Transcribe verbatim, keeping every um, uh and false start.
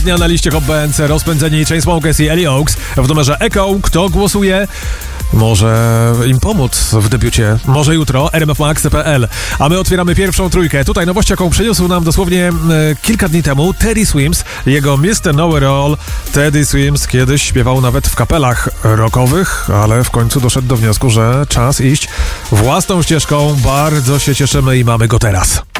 Dnia na liście Hot B N C rozpędzeni Chainsmokers i Ellie Oaks w numerze Echo. Kto głosuje? Może im pomóc w debiucie. Może jutro. r m f max kropka p l. A my otwieramy pierwszą trójkę. Tutaj nowość, jaką przyniósł nam dosłownie e, kilka dni temu Teddy Swims. Jego mister Know-It-All. Teddy Swims kiedyś śpiewał nawet w kapelach rockowych, ale w końcu doszedł do wniosku, że czas iść własną ścieżką. Bardzo się cieszymy i mamy go teraz.